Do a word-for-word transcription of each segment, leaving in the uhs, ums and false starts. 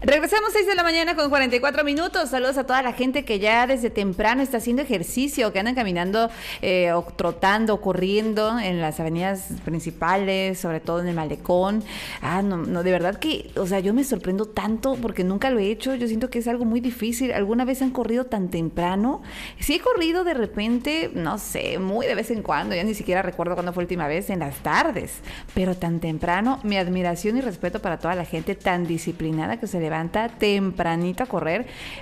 Regresamos seis de la mañana con cuarenta y cuatro minutos. Saludos a toda la gente que ya desde temprano está haciendo ejercicio, que andan caminando, eh, o trotando, corriendo en las avenidas principales, sobre todo en el malecón. Ah, no, no, de verdad que, o sea, yo me sorprendo tanto porque nunca lo he hecho. Yo siento que es algo muy difícil. ¿Alguna vez han corrido tan temprano? Sí he corrido de repente, no sé, muy de vez en cuando. Ya ni siquiera recuerdo cuándo fue la última vez, en las tardes. Pero tan temprano, mi admiración y respeto para toda la gente tan disciplinada que se levanta tempranito a correr,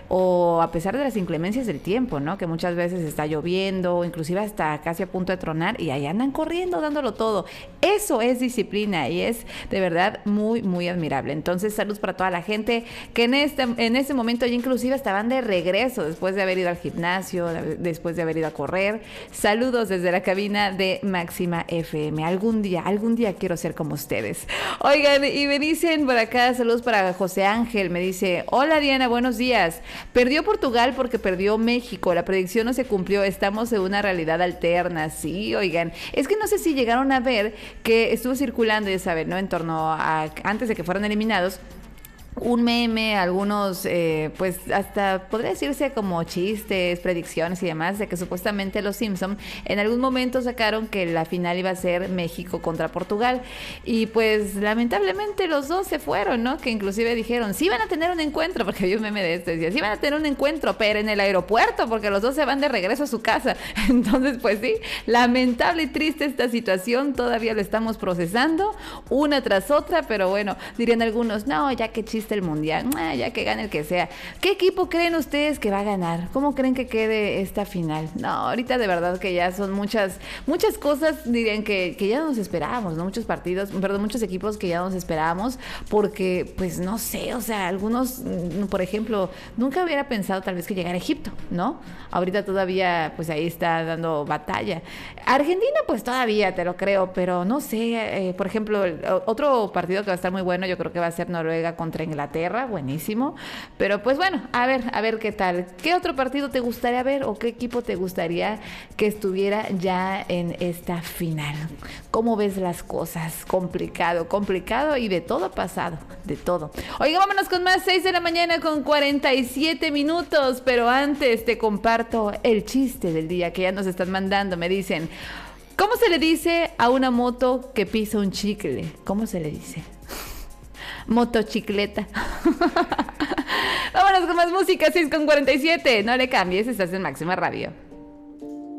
o a pesar de las inclemencias del tiempo, ¿no? Que muchas veces está lloviendo, inclusive hasta casi a punto de tronar, y ahí andan corriendo, dándolo todo. Eso es disciplina y es de verdad muy, muy admirable. Entonces, salud para toda la gente que en este, en este momento ya inclusive estaban de regreso después de haber ido al gimnasio, después de haber ido a correr. Saludos desde la cabina de Máxima F M. Algún día, algún día quiero ser como ustedes. Oigan, y me dicen por acá, saludos para José Ángel. Me dice, hola Diana, buenos días. Perdió Portugal porque perdió México. La predicción no se cumplió. Estamos en una realidad alterna. Sí, oigan. Es que no sé si llegaron a ver que estuvo circulando, ya saben, ¿no? En torno a antes de que fueran eliminados, un meme, algunos, eh, pues hasta podría decirse como chistes, predicciones y demás, de que supuestamente los Simpson en algún momento sacaron que la final iba a ser México contra Portugal, y pues lamentablemente los dos se fueron, ¿no? Que inclusive dijeron, sí van a tener un encuentro, porque había un meme de este, decía, sí van a tener un encuentro, pero en el aeropuerto, porque los dos se van de regreso a su casa. Entonces, pues sí, lamentable y triste esta situación, todavía lo estamos procesando, una tras otra, pero bueno, dirían algunos, no, ya que chiste el mundial, ah, ya que gane el que sea. ¿Qué equipo creen ustedes que va a ganar? ¿Cómo creen que quede esta final? No, ahorita de verdad que ya son muchas, muchas cosas, dirían que, que ya nos esperábamos, ¿no? Muchos partidos, perdón, muchos equipos que ya nos esperábamos, porque, pues, no sé, o sea, algunos, por ejemplo, nunca hubiera pensado tal vez que llegara a Egipto, ¿no? Ahorita todavía, pues, ahí está dando batalla. Argentina, pues, todavía te lo creo, pero no sé, eh, por ejemplo, otro partido que va a estar muy bueno, yo creo que va a ser Noruega contra Inglaterra. Inglaterra, buenísimo, pero pues bueno, a ver, a ver qué tal. ¿Qué otro partido te gustaría ver o qué equipo te gustaría que estuviera ya en esta final? ¿Cómo ves las cosas? Complicado, complicado y de todo pasado, de todo. Oiga, vámonos con más, seis de la mañana con cuarenta y siete minutos, pero antes te comparto el chiste del día que ya nos están mandando. Me dicen, ¿cómo se le dice a una moto que pisa un chicle? ¿Cómo se le dice? Motocicleta. Vámonos con más música, seis con cuarenta y siete. No le cambies, estás en Máxima Radio.